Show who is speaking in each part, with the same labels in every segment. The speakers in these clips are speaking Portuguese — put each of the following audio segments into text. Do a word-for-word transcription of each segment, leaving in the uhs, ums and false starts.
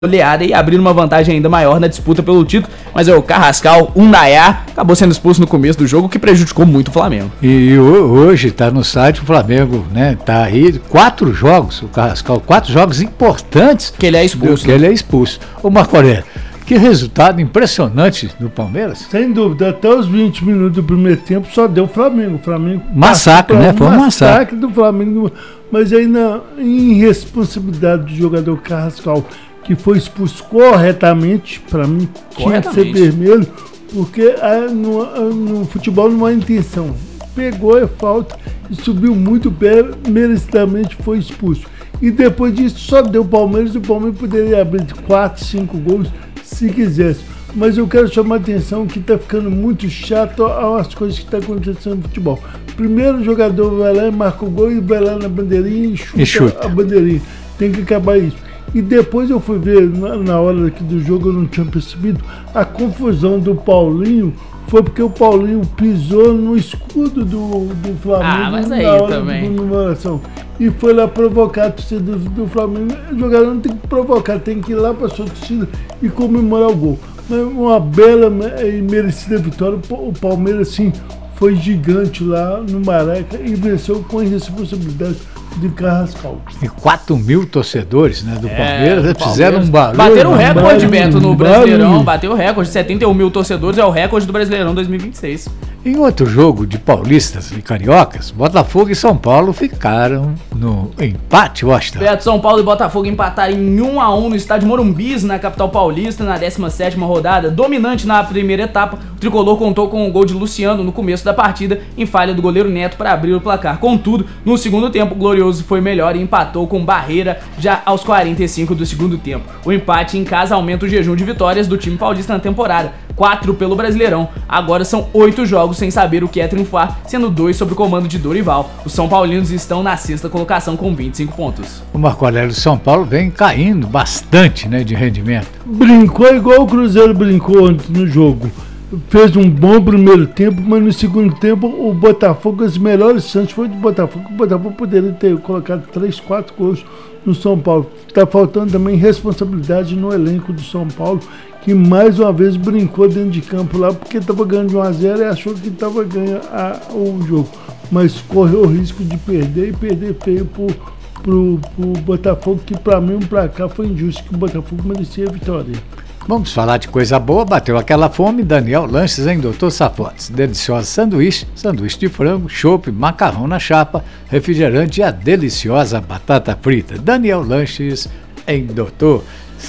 Speaker 1: goleada e abrir uma vantagem ainda maior na disputa pelo título, mas é o Carrascal, o Ndaiá, acabou sendo expulso no começo do jogo, o que prejudicou muito o Flamengo.
Speaker 2: E, e hoje está no site o Flamengo, né? Tá aí quatro jogos, o Carrascal, quatro jogos importantes
Speaker 1: que ele é expulso.
Speaker 2: Que né? ele é expulso. O Marco Aurélio, que resultado impressionante do Palmeiras.
Speaker 3: Sem dúvida, até os vinte minutos do primeiro tempo só deu Flamengo. Flamengo
Speaker 2: massacre, né? Foi um massacre. massacre
Speaker 3: do Flamengo, mas aí na irresponsabilidade do jogador Carrascal, que foi expulso corretamente, para mim tinha que ser vermelho, porque ah, no, no futebol não há intenção. Pegou a falta e subiu muito pé, merecidamente foi expulso. E depois disso só deu Palmeiras, o Palmeiras poderia abrir quatro, cinco gols se quisesse. Mas eu quero chamar a atenção que está ficando muito chato as coisas que estão tá acontecendo no futebol. Primeiro o jogador vai lá e marca o gol e vai lá na bandeirinha e chuta,
Speaker 2: e chuta.
Speaker 3: a bandeirinha. Tem que acabar isso. E depois eu fui ver, na, na hora aqui do jogo, eu não tinha percebido, a confusão do Paulinho foi porque o Paulinho pisou no escudo do, do Flamengo.
Speaker 1: Ah, mas aí
Speaker 3: na hora
Speaker 1: também.
Speaker 3: de comemoração. E foi lá provocar a torcida do, do Flamengo. O jogador não tem que provocar, tem que ir lá para a sua torcida e comemorar o gol. Mas uma bela e merecida vitória. O Palmeiras, sim, foi gigante lá no Maraca e venceu com irresponsabilidade de Carrascal.
Speaker 2: E quatro mil torcedores, né, do
Speaker 1: é,
Speaker 2: Palmeiras, eles fizeram um barulho.
Speaker 1: Bateram o recorde,
Speaker 3: barulho,
Speaker 1: Beto, no Brasileirão.
Speaker 3: Barulho.
Speaker 1: Bateu o recorde, setenta e um mil torcedores, é o recorde do Brasileirão dois mil e vinte e seis.
Speaker 2: Em outro jogo de paulistas e cariocas, Botafogo e São Paulo ficaram no empate, Washington.
Speaker 1: Beto, São Paulo e Botafogo empataram em um a um no estádio Morumbis, na capital paulista, na décima sétima rodada. Dominante na primeira etapa, o tricolor contou com o gol de Luciano no começo da partida, em falha do goleiro Neto para abrir o placar. Contudo, no segundo tempo, o Glorioso foi melhor e empatou com Barreira já aos quarenta e cinco do segundo tempo. O empate em casa aumenta o jejum de vitórias do time paulista na temporada. Quatro pelo Brasileirão. Agora são oito jogos sem saber o que é triunfar, sendo dois sob o comando de Dorival. Os São Paulinos estão na sexta colocação com vinte e cinco pontos.
Speaker 2: O Marco Aurélio do São Paulo vem caindo bastante, né, de rendimento.
Speaker 3: Brincou igual o Cruzeiro brincou antes no jogo. Fez um bom primeiro tempo, mas no segundo tempo o Botafogo, as melhores chances foi do Botafogo. O Botafogo poderia ter colocado três, quatro gols no São Paulo. Está faltando também responsabilidade no elenco do São Paulo, que mais uma vez brincou dentro de campo lá, porque estava ganhando de um a zero e achou que estava ganhando a, o jogo. Mas correu o risco de perder e perder feio para o Botafogo, que para mim um placar foi injusto, que o Botafogo merecia a vitória.
Speaker 2: Vamos falar de coisa boa, bateu aquela fome, Daniel Lanches em doutor Safotes. Deliciosa sanduíche, sanduíche de frango, chopp, macarrão na chapa, refrigerante e a deliciosa batata frita. Daniel Lanches em doutor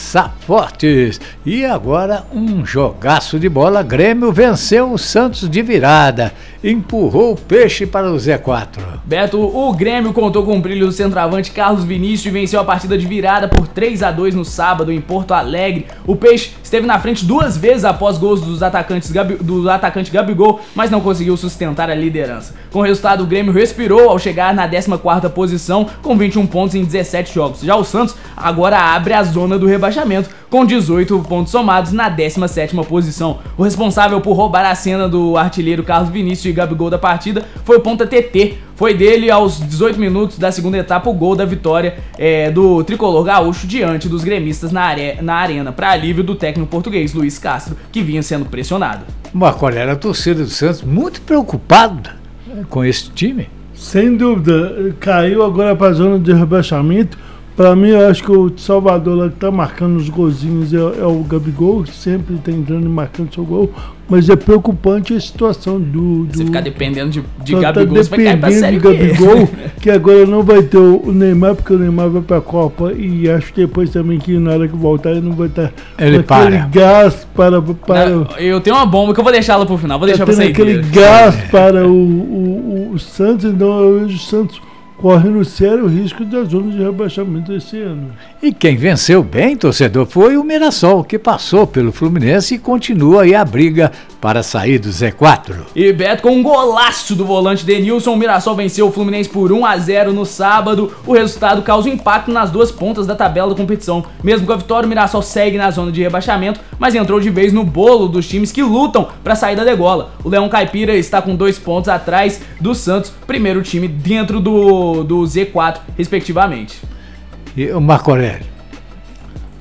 Speaker 2: Safotes. E agora um jogaço de bola, Grêmio venceu o Santos de virada, empurrou o Peixe para o Z quatro.
Speaker 1: Beto, o Grêmio contou com o brilho do centroavante Carlos Vinícius e venceu a partida de virada por três a dois no sábado em Porto Alegre. O Peixe esteve na frente duas vezes após gols dos atacantes Gabi, do atacante Gabigol, mas não conseguiu sustentar a liderança. Com o resultado, o Grêmio respirou ao chegar na décima quarta posição com vinte e um pontos em dezessete jogos. Já o Santos agora abre a zona do rebaixamento com dezoito pontos somados na décima sétima posição. O responsável por roubar a cena do artilheiro Carlos Vinícius e Gabigol da partida foi o ponta T T. Foi dele, aos dezoito minutos da segunda etapa, o gol da vitória é, do tricolor gaúcho diante dos gremistas na, are- na arena, para alívio do técnico português Luiz Castro, que vinha sendo pressionado.
Speaker 2: Marco Aurélio, a torcida do Santos muito preocupada, né, com esse time.
Speaker 3: Sem dúvida, caiu agora para a zona de rebaixamento. Para mim, eu acho que o Salvador lá que está marcando os golzinhos é, é o Gabigol, que sempre está entrando e marcando seu gol, mas é preocupante a situação do... do
Speaker 1: Você ficar dependendo de, de
Speaker 3: tá
Speaker 1: Gabigol, você vai cair pra série
Speaker 3: de Gabigol, que agora não vai ter o Neymar, porque o Neymar vai para a Copa, e acho que depois também que na hora que voltar ele não vai estar...
Speaker 2: Ele para.
Speaker 3: gás para... para
Speaker 1: Não, eu tenho uma bomba que eu vou deixar ela pro final, vou deixar
Speaker 3: tá
Speaker 1: pra sair.
Speaker 3: aquele gás para o, o, o, o Santos, então eu vejo o Santos correndo sério risco da zona de rebaixamento esse ano.
Speaker 2: E quem venceu bem, torcedor, foi o Mirassol, que passou pelo Fluminense e continua aí a briga para sair do Z quatro.
Speaker 1: E Beto, com um golaço do volante Denilson, o Mirassol venceu o Fluminense por um a zero no sábado. O resultado causa impacto nas duas pontas da tabela da competição. Mesmo com a vitória, o Mirassol segue na zona de rebaixamento, mas entrou de vez no bolo dos times que lutam para sair da degola. O Leão Caipira está com dois pontos atrás do Santos, primeiro time dentro do, do Z quatro, respectivamente.
Speaker 2: E o Marco Aurélio?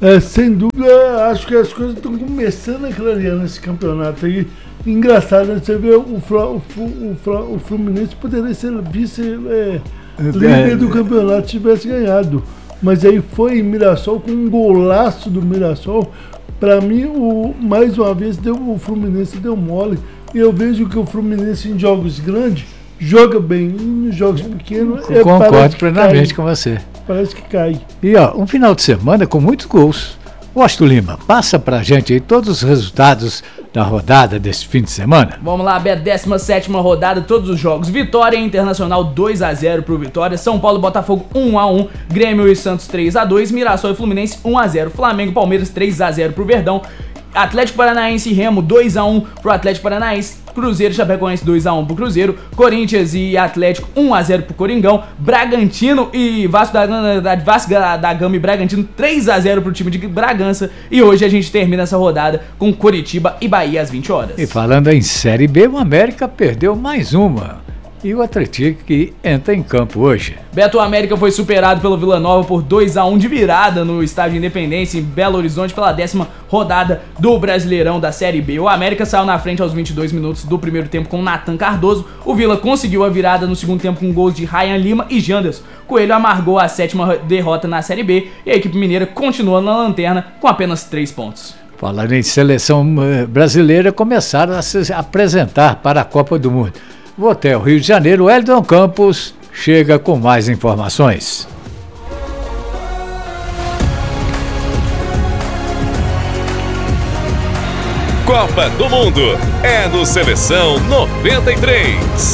Speaker 3: É, sem dúvida, acho que as coisas estão começando a clarear nesse campeonato aí. Engraçado, né? Você vê o, Fla, o, o, Fla, o Fluminense poderia ser vice é, líder do campeonato se tivesse ganhado. Mas aí foi em Mirassol, com um golaço do Mirassol. Para mim, o, mais uma vez, deu, o Fluminense deu mole. E eu vejo que o Fluminense em jogos grandes joga bem, e nos jogos pequenos...
Speaker 2: Eu é, concordo plenamente com você.
Speaker 3: Parece que cai.
Speaker 2: E ó, um final de semana com muitos gols. Washington Lima, passa pra gente aí todos os resultados da rodada desse fim de semana.
Speaker 1: Vamos lá, Beto, décima sétima rodada, todos os jogos. Vitória Internacional dois a zero pro Vitória, São Paulo e Botafogo um a um, Grêmio e Santos três a dois, Mirassol e Fluminense um a zero, Flamengo e Palmeiras três a zero pro Verdão, Atlético Paranaense e Remo dois a um pro Atlético Paranaense, Cruzeiro e Chapecoense dois a um pro Cruzeiro, Corinthians e Atlético um a zero pro Coringão, Bragantino e Vasco da Gama, Vasco da Gama e Bragantino três a zero pro time de Bragança, e hoje a gente termina essa rodada com Coritiba e Bahia às vinte horas.
Speaker 2: E falando em Série B, o América perdeu mais uma. E o Atlético que entra em campo hoje.
Speaker 1: Beto, o América foi superado pelo Vila Nova por dois a um de virada no Estádio Independência em Belo Horizonte pela décima rodada do Brasileirão da Série B. O América saiu na frente aos vinte e dois minutos do primeiro tempo com Nathan Cardoso. O Vila conseguiu a virada no segundo tempo com gols de Ryan Lima e Janderson. Coelho amargou a sétima derrota na Série B e a equipe mineira continua na lanterna com apenas três pontos.
Speaker 2: Falando em seleção brasileira, começaram a se apresentar para a Copa do Mundo. O Hotel Rio de Janeiro, Wellington Campos, chega com mais informações.
Speaker 4: Copa do Mundo é do Seleção noventa e três.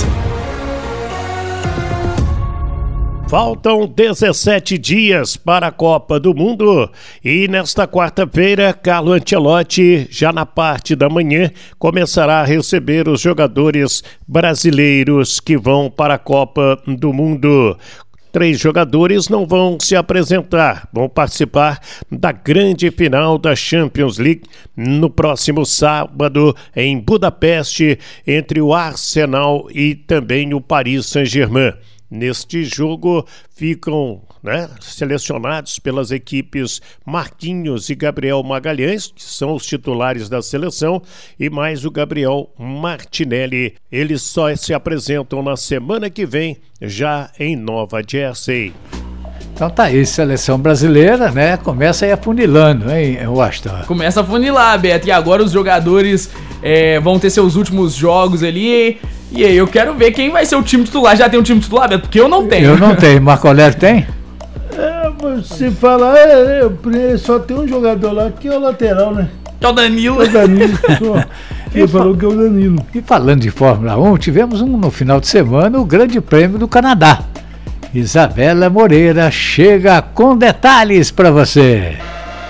Speaker 5: Faltam dezessete dias para a Copa do Mundo e nesta quarta-feira, Carlo Ancelotti, já na parte da manhã, começará a receber os jogadores brasileiros que vão para a Copa do Mundo. Três jogadores não vão se apresentar, vão participar da grande final da Champions League no próximo sábado em Budapeste, entre o Arsenal e também o Paris Saint-Germain. Neste jogo ficam, né, selecionados pelas equipes Marquinhos e Gabriel Magalhães, que são os titulares da seleção, e mais o Gabriel Martinelli. Eles só se apresentam na semana que vem, já em Nova Jersey.
Speaker 2: Então tá aí, seleção brasileira, né? Começa aí afunilando, hein, Washington?
Speaker 1: Começa a funilar, Beto, e agora os jogadores é, vão ter seus últimos jogos ali. E aí, eu quero ver quem vai ser o time titular. Já tem um time titular, Beto? Porque eu não tenho.
Speaker 2: Eu não tenho. Marco Aurélio tem?
Speaker 3: É, você falar, é, é, só tem um jogador lá que é o lateral, né?
Speaker 1: Que é o Danilo.
Speaker 3: É o Danilo. Ele falou que é o Danilo.
Speaker 2: E falando de Fórmula um, tivemos um no final de semana, o Grande Prêmio do Canadá. Isabela Moreira chega com detalhes para você.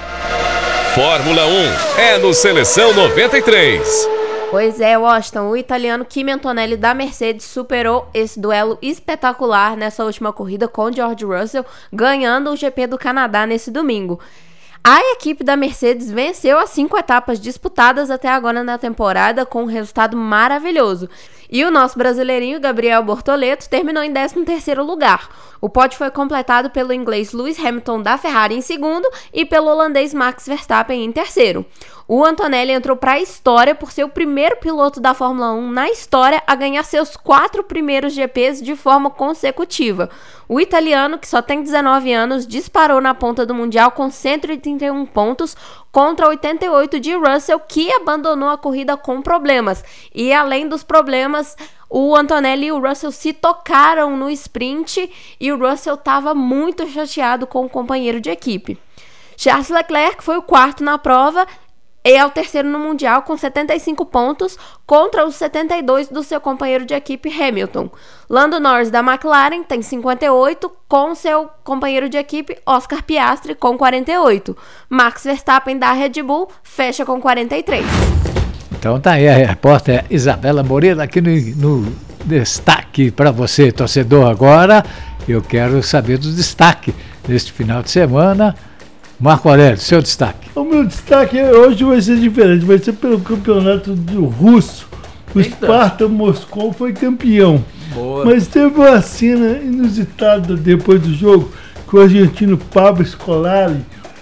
Speaker 4: Fórmula um é no Seleção noventa e três.
Speaker 6: Pois é, Washington, o italiano Kimi Antonelli da Mercedes superou esse duelo espetacular nessa última corrida com George Russell, ganhando o G P do Canadá nesse domingo. A equipe da Mercedes venceu as cinco etapas disputadas até agora na temporada com um resultado maravilhoso. E o nosso brasileirinho Gabriel Bortoleto terminou em décimo terceiro lugar. O pódio foi completado pelo inglês Lewis Hamilton da Ferrari em segundo e pelo holandês Max Verstappen em terceiro. O Antonelli entrou para a história por ser o primeiro piloto da Fórmula um na história a ganhar seus quatro primeiros G Ps de forma consecutiva. O italiano, que só tem dezenove anos, disparou na ponta do Mundial com cento e trinta e um pontos contra oitenta e oito de Russell, que abandonou a corrida com problemas. E além dos problemas, o Antonelli e o Russell se tocaram no sprint e o Russell estava muito chateado com o companheiro de equipe. Charles Leclerc foi o quarto na prova e é o terceiro no Mundial com setenta e cinco pontos contra os setenta e dois do seu companheiro de equipe Hamilton. Lando Norris da McLaren tem cinquenta e oito com seu companheiro de equipe Oscar Piastri com quarenta e oito. Max Verstappen da Red Bull fecha com quarenta e três.
Speaker 2: Então tá aí a repórter Isabela Moreira aqui no, no destaque para você, torcedor. Agora eu quero saber do destaque deste final de semana. Marco Aurélio, seu destaque.
Speaker 3: O meu destaque hoje vai ser diferente, vai ser pelo campeonato do russo. O
Speaker 1: Eita.
Speaker 3: Sparta Moscou foi campeão.
Speaker 1: Boa.
Speaker 3: Mas teve uma cena inusitada depois do jogo, que o argentino Pablo Scolari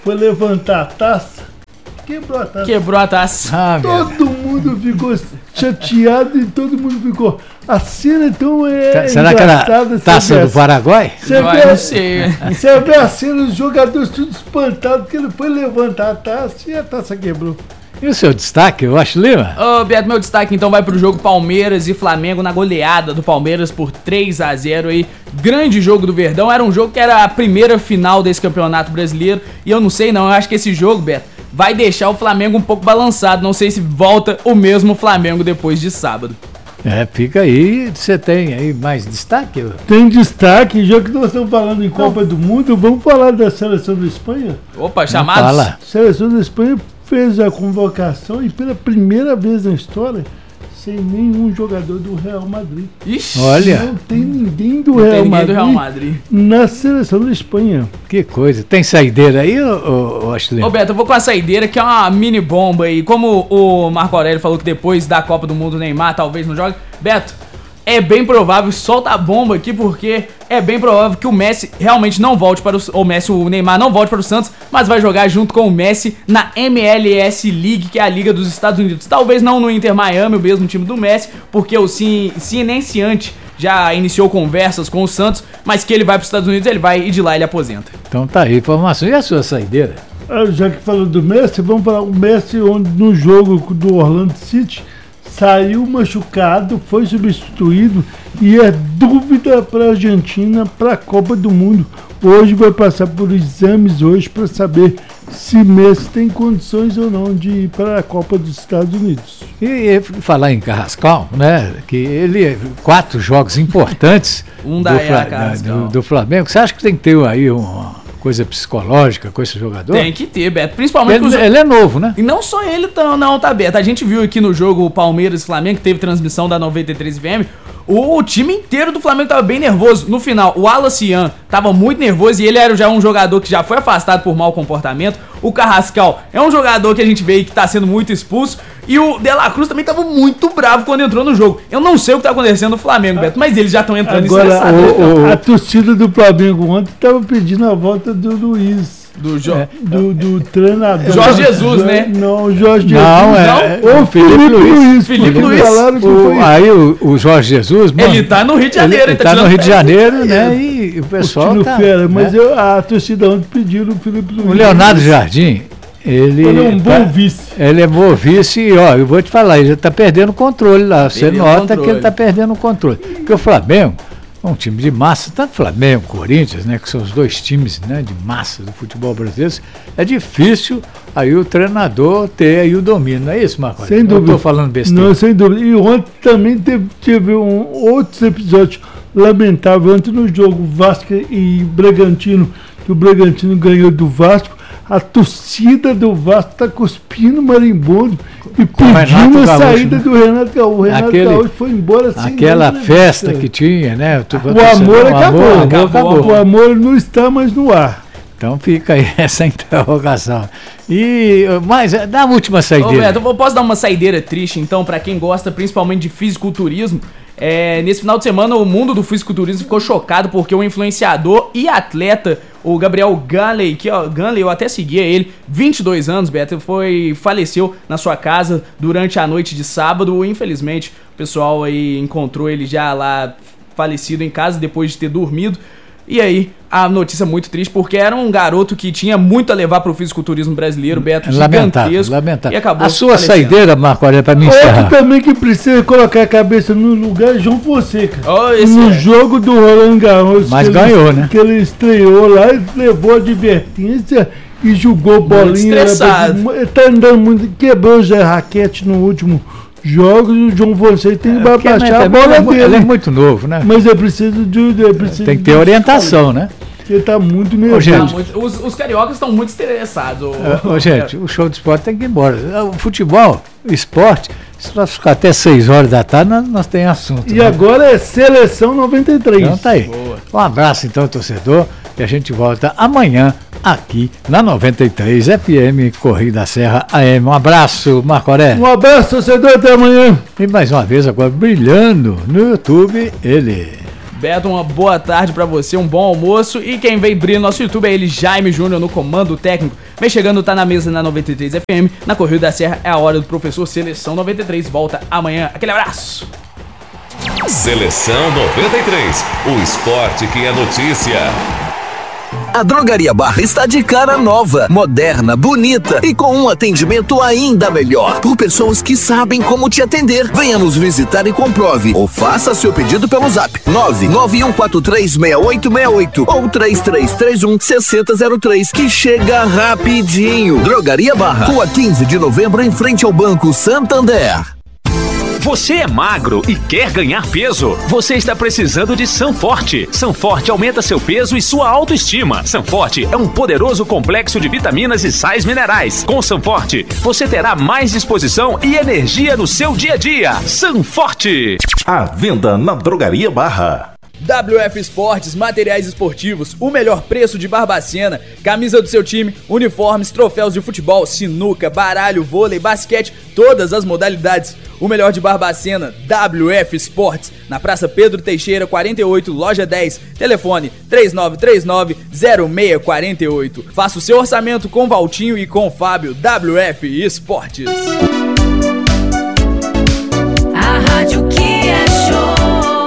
Speaker 3: foi levantar a taça, quebrou a taça.
Speaker 1: Quebrou a taça.
Speaker 2: Ah,
Speaker 3: Todo mundo ficou chateado e todo mundo ficou. A cena então é
Speaker 2: será que era
Speaker 3: engraçada.
Speaker 2: taça do Paraguai?
Speaker 3: Você
Speaker 1: Eu
Speaker 3: vê,
Speaker 1: não sei.
Speaker 3: você vê a cena, os jogadores tudo espantados, porque ele foi levantar a taça e a taça quebrou.
Speaker 2: E o seu destaque, eu acho, Lima?
Speaker 1: Ô, Beto, meu destaque então vai pro jogo Palmeiras e Flamengo na goleada do Palmeiras por três a zero aí. Grande jogo do Verdão, era um jogo que era a primeira final desse campeonato brasileiro e eu não sei não, eu acho que esse jogo, Beto, vai deixar o Flamengo um pouco balançado, não sei se volta o mesmo Flamengo depois de sábado.
Speaker 2: É, fica aí, você tem aí mais destaque?
Speaker 3: Tem destaque, já que nós estamos falando em Copa do Mundo, vamos falar da seleção da Espanha?
Speaker 1: Opa, chamados?
Speaker 2: Fala.
Speaker 3: A seleção da Espanha fez a convocação e pela primeira vez na história, sem nenhum jogador do Real Madrid.
Speaker 1: Ixi,
Speaker 2: Olha,
Speaker 3: Não tem ninguém do,
Speaker 1: não tem
Speaker 3: Real,
Speaker 1: ninguém
Speaker 3: Madrid
Speaker 1: do Real Madrid.
Speaker 3: na seleção da Espanha.
Speaker 2: que coisa. Tem saideira aí, ô, ô, Ashley?
Speaker 1: Ô Beto, eu vou com a saideira que é uma mini bomba aí. Como o Marco Aurélio falou que depois da Copa do Mundo o Neymar talvez não jogue. Beto, é bem provável, solta a bomba aqui porque é bem provável que o Messi realmente não volte para o... O Messi, o Neymar não volte para o Santos, mas vai jogar junto com o Messi na M L S League, que é a Liga dos Estados Unidos. Talvez não no Inter Miami, o mesmo time do Messi, porque o Cinenciante já iniciou conversas com o Santos, mas que ele vai para os Estados Unidos, ele vai e de lá ele aposenta.
Speaker 2: Então tá aí, informação. E a sua saideira?
Speaker 3: Ah, já que falou do Messi, vamos falar o Messi onde no jogo do Orlando City saiu machucado, foi substituído e é dúvida para a Argentina para a Copa do Mundo. Hoje vai passar por exames hoje para saber se Messi tem condições ou não de ir para a Copa dos Estados Unidos.
Speaker 2: E, e falar em Carrascal, né? Que ele quatro jogos importantes
Speaker 1: Um
Speaker 2: do,
Speaker 1: da
Speaker 2: Fla-
Speaker 1: era Carrascal.
Speaker 2: do, do Flamengo. Você acha que tem que ter aí uma coisa psicológica com esse jogador?
Speaker 1: Tem que ter, Beto, principalmente
Speaker 2: Ele,
Speaker 1: os...
Speaker 2: ele é novo, né?
Speaker 1: E não só ele tão, não, tá, Beto. A gente viu aqui no jogo Palmeiras e Flamengo, que teve transmissão da noventa e três F M, o, o time inteiro do Flamengo tava bem nervoso. No final, o Alacian tava muito nervoso e ele era já um jogador que já foi afastado por mau comportamento. O Carrascal é um jogador que a gente vê que tá sendo muito expulso. E o De La Cruz também tava muito bravo quando entrou no jogo. Eu não sei o que tá acontecendo no Flamengo, Beto, mas eles já estão entrando
Speaker 3: Agora,
Speaker 1: estressados.
Speaker 3: o- o- a torcida do Flamengo ontem estava pedindo a volta do Luiz.
Speaker 1: Do jogo.
Speaker 3: Do, do treinador.
Speaker 1: Jorge Jesus,
Speaker 3: Jo-
Speaker 1: né?
Speaker 3: Não, Jorge
Speaker 2: Não,
Speaker 3: Jesus.
Speaker 2: é,
Speaker 3: Não,
Speaker 2: é
Speaker 3: o Felipe Luiz.
Speaker 1: Felipe
Speaker 3: porque
Speaker 1: Luiz.
Speaker 3: falaram que
Speaker 2: O-
Speaker 3: foi
Speaker 2: aí o, o Jorge Jesus, mano,
Speaker 1: Ele tá no Rio de Janeiro,
Speaker 2: ele,
Speaker 1: ele tá
Speaker 2: tá no
Speaker 1: tirando
Speaker 2: Rio de
Speaker 1: férias.
Speaker 2: Janeiro, né? E, o pessoal
Speaker 3: curtindo
Speaker 2: tá,
Speaker 3: fera, mas
Speaker 2: né?
Speaker 3: eu, a torcida ontem pediu o Felipe Luiz.
Speaker 2: O Leonardo Jardim, ele,
Speaker 3: Ele é um bom
Speaker 2: tá-
Speaker 3: vice.
Speaker 2: ele é bom vice e, ó, eu vou te falar, ele já tá perdendo o controle lá. Você
Speaker 1: perdendo o
Speaker 2: nota
Speaker 1: controle.
Speaker 2: que ele tá perdendo o controle. Porque o Flamengo é um time de massa, tanto Flamengo, Corinthians, né, que são os dois times, né, de massa do futebol brasileiro. É difícil aí o treinador ter aí o domínio, não é isso, Marco?
Speaker 3: Sem
Speaker 2: Eu
Speaker 3: dúvida.
Speaker 2: tô falando besteira.
Speaker 3: Não, sem dúvida. E ontem também teve, teve um, outros episódios lamentáveis. Ontem no jogo Vasco e Bragantino, que o Bragantino ganhou do Vasco, a torcida do Vasco está cuspindo marimbondo e
Speaker 2: Com o Renato
Speaker 3: pedindo a
Speaker 2: Gaúcho,
Speaker 3: saída
Speaker 2: né?
Speaker 3: do Renato Gaúcho. O Renato
Speaker 2: Aquele-
Speaker 3: Gaúcho foi embora sem
Speaker 2: Aquela
Speaker 3: nada, né?
Speaker 2: festa que tinha, né? Tu-
Speaker 3: O amor acabou.
Speaker 2: acabou, acabou.
Speaker 3: O amor não está mais no ar.
Speaker 2: Então fica aí essa interrogação. E, mas, dá a última
Speaker 1: Ô,
Speaker 2: saideira.
Speaker 1: Beto, eu posso dar uma saideira triste, então, pra quem gosta principalmente de fisiculturismo. É, nesse final de semana, o mundo do fisiculturismo ficou chocado porque o influenciador e atleta, o Gabriel Ganley, que ó, Ganley, eu até seguia ele, vinte e dois anos, Beto, foi, faleceu na sua casa durante a noite de sábado. Infelizmente, o pessoal aí encontrou ele já lá falecido em casa depois de ter dormido. E aí, a notícia muito triste, porque era um garoto que tinha muito a levar pro fisiculturismo brasileiro, Beto,
Speaker 2: Lamentável,
Speaker 1: gigantesco.
Speaker 2: lamentável.
Speaker 1: E acabou
Speaker 2: A sua
Speaker 1: falecendo.
Speaker 2: saideira, Marco Aurélio, para mim
Speaker 3: Outro
Speaker 2: encerrar.
Speaker 3: também que precisa colocar a cabeça no lugar é João Fonseca.
Speaker 1: Ó, esse
Speaker 3: No
Speaker 1: é.
Speaker 3: jogo do Roland Garros.
Speaker 2: Mas
Speaker 3: que
Speaker 2: ganhou,
Speaker 3: ele,
Speaker 2: né?
Speaker 3: Que ele estreou lá, ele levou advertência e jogou bolinha.
Speaker 1: estressado.
Speaker 3: Ele tá andando muito, quebrou já a raquete no último jogo e o João Fonseca tem que
Speaker 2: Porque, né,
Speaker 3: baixar a
Speaker 2: também
Speaker 3: bola
Speaker 2: ele, é, mu-
Speaker 3: dele.
Speaker 2: ele é muito novo, né?
Speaker 3: Mas é preciso de. É preciso
Speaker 2: Tem que ter
Speaker 3: de-
Speaker 2: orientação, né?
Speaker 3: Ele tá muito
Speaker 2: Ô,
Speaker 3: nervoso.
Speaker 1: Tá
Speaker 2: gente.
Speaker 1: muito- os, os cariocas estão muito estressados. ô-
Speaker 2: Ô, ô, gente, o show de esporte tem que ir embora. O futebol, o esporte, se nós ficar até seis horas da tarde, nós, nós tem assunto.
Speaker 3: E
Speaker 2: né?
Speaker 3: agora é Seleção noventa e três.
Speaker 2: Então tá aí. Um abraço então, torcedor, e a gente volta amanhã aqui na noventa e três F M Corrida da Serra A M. Um abraço, Marco Aurélio.
Speaker 3: Um abraço, torcedor, até amanhã.
Speaker 2: E mais uma vez agora brilhando no YouTube, ele.
Speaker 1: Beto, uma boa tarde pra você, um bom almoço. E quem vem brilhar no nosso YouTube é ele, Jaime Júnior, no comando técnico. Vem chegando, tá na mesa na noventa e três F M. Na Corrida da Serra é a hora do professor Seleção noventa e três. Volta amanhã. Aquele abraço.
Speaker 4: Seleção noventa e três, o esporte que é notícia.
Speaker 7: A Drogaria Barra está de cara nova, moderna, bonita e com um atendimento ainda melhor. Por pessoas que sabem como te atender. Venha nos visitar e comprove. Ou faça seu pedido pelo zap nove nove um quatro três seis oito seis oito ou três três três um seis zero zero três, que chega rapidinho. Drogaria Barra, Rua quinze de novembro, em frente ao Banco Santander.
Speaker 8: Você é magro e quer ganhar peso? Você está precisando de Sanforte. Sanforte aumenta seu peso e sua autoestima. Sanforte é um poderoso complexo de vitaminas e sais minerais. Com Sanforte, você terá mais disposição e energia no seu dia a dia. Sanforte.
Speaker 9: À venda na Drogaria Barra.
Speaker 1: W F Esportes, materiais esportivos, o melhor preço de Barbacena, camisa do seu time, uniformes, troféus de futebol, sinuca, baralho, vôlei, basquete, todas as modalidades. O melhor de Barbacena, W F Esportes, na Praça Pedro Teixeira, quarenta e oito, loja dez, telefone três nove três nove zero seis quatro oito. Faça o seu orçamento com Valtinho e com Fábio. W F Esportes.
Speaker 10: A rádio que é show.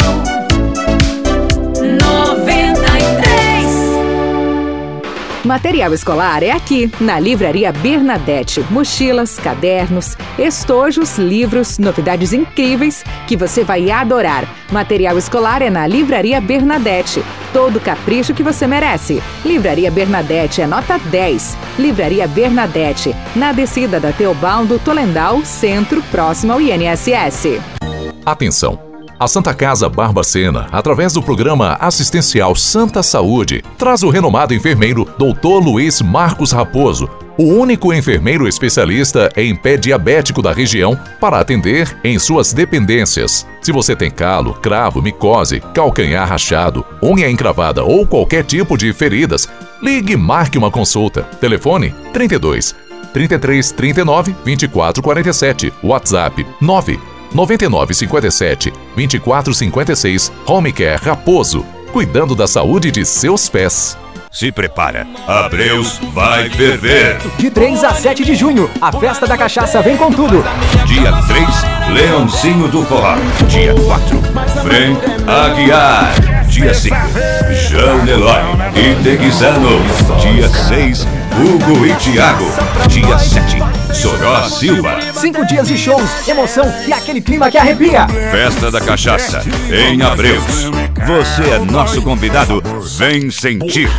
Speaker 11: Material escolar é aqui, na Livraria Bernadette. Mochilas, cadernos, estojos, livros, novidades incríveis que você vai adorar. Material escolar é na Livraria Bernadette. Todo capricho que você merece. Livraria Bernadette é nota dez. Livraria Bernadette, na descida da Teobaldo Tolendal, centro, próximo ao I N S S.
Speaker 12: Atenção! A Santa Casa Barbacena, através do programa assistencial Santa Saúde, traz o renomado enfermeiro doutor Luiz Marcos Raposo, o único enfermeiro especialista em pé diabético da região, para atender em suas dependências. Se você tem calo, cravo, micose, calcanhar rachado, unha encravada ou qualquer tipo de feridas, ligue e marque uma consulta. Telefone trinta e dois, trinta e três, trinta e nove, vinte e quatro quarenta e sete, WhatsApp nove noventa e nove cinquenta e sete, vinte e quatro cinquenta e seis. Home Care Raposo, cuidando da saúde de seus pés.
Speaker 13: Se prepara, Abreus vai ferver.
Speaker 14: De três a sete de junho, a festa da cachaça vem com tudo.
Speaker 13: Dia três, Leãozinho do Forró. Dia quatro, Frank Aguiar. Dia cinco, João Nelói e Teguizano. Dia seis, Hugo e Thiago. Dia sete, Soró Silva.
Speaker 14: Cinco dias de shows, emoção e aquele clima que arrepia.
Speaker 13: Festa da Cachaça, em Abreus. Você é nosso convidado, vem sentir.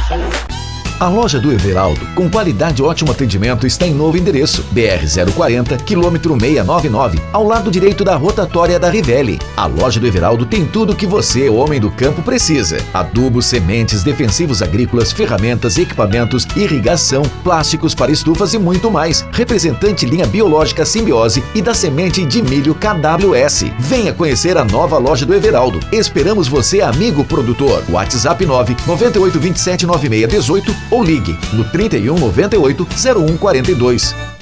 Speaker 7: A loja do Everaldo, com qualidade e ótimo atendimento, está em novo endereço, B R zero quarenta, quilômetro seiscentos e noventa e nove, ao lado direito da rotatória da Rivelli. A loja do Everaldo tem tudo o que você, homem do campo, precisa: adubos, sementes, defensivos agrícolas, ferramentas, equipamentos, irrigação, plásticos para estufas e muito mais. Representante linha biológica Simbiose e da semente de milho K W S. Venha conhecer a nova loja do Everaldo. Esperamos você, amigo produtor. WhatsApp nove nove oito dois sete nove seis um oito ou ligue no trinta e um, noventa e oito, zero um quarenta e dois.